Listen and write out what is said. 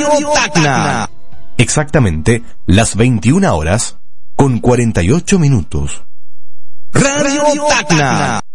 Radio Tacna. Exactamente las 21 horas con 48 minutos. Radio Tacna.